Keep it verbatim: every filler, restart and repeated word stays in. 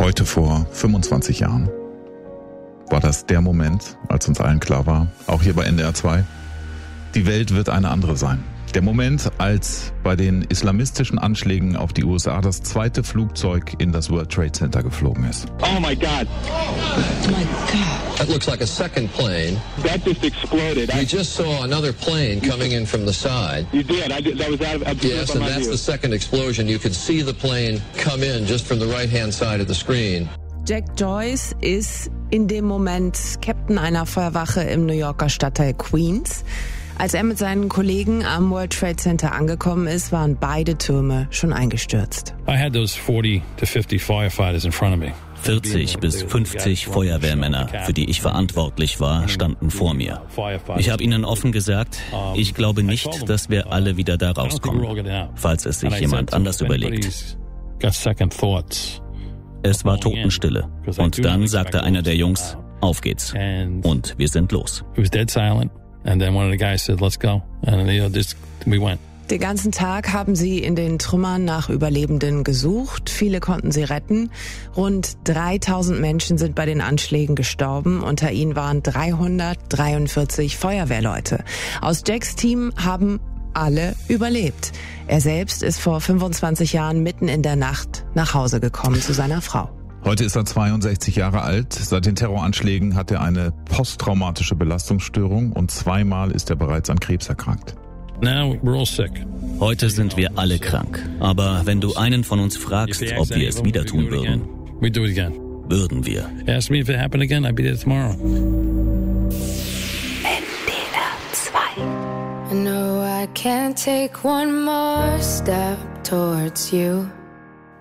Heute vor fünfundzwanzig Jahren war das der Moment, als uns allen klar war, auch hier bei N D R zwei, die Welt wird eine andere sein. Der Moment, als bei den islamistischen Anschlägen auf die U S A das zweite Flugzeug in das World Trade Center geflogen ist. Oh my God. Oh my God. That looks like a second plane. That just exploded. We just saw another plane coming in from the side. You did. I did. That was out of Yes, and that's the second explosion. You could see the plane come in just from the right-hand side of the screen. Jack Joyce ist in dem Moment Captain einer Feuerwache im New Yorker Stadtteil Queens. Als er mit seinen Kollegen am World Trade Center angekommen ist, waren beide Türme schon eingestürzt. I had those forty to fifty firefighters in front of me. vierzig bis fünfzig Feuerwehrmänner, für die ich verantwortlich war, standen vor mir. Ich habe ihnen offen gesagt, ich glaube nicht, dass wir alle wieder da rauskommen, falls es sich jemand anders überlegt. Es war Totenstille. Und dann sagte einer der Jungs, auf geht's. Und wir sind los. And then one of the guys said, let's go. And you know, just, we went. Den ganzen Tag haben sie in den Trümmern nach Überlebenden gesucht. Viele konnten sie retten. Rund dreitausend Menschen sind bei den Anschlägen gestorben. Unter ihnen waren dreihundertdreiundvierzig Feuerwehrleute. Aus Jacks Team haben alle überlebt. Er selbst ist vor fünfundzwanzig Jahren mitten in der Nacht nach Hause gekommen zu seiner Frau. Heute ist er zweiundsechzig Jahre alt. Seit den Terroranschlägen hat er eine posttraumatische Belastungsstörung und zweimal ist er bereits an Krebs erkrankt. Now we're all sick. Heute sind wir alle krank. Aber wenn du einen von uns fragst, ob wir es wieder tun würden, We do it again. würden wir. Ask me if it happened again, I'd be there tomorrow. N D R zwei. I know I can't take one more step towards you.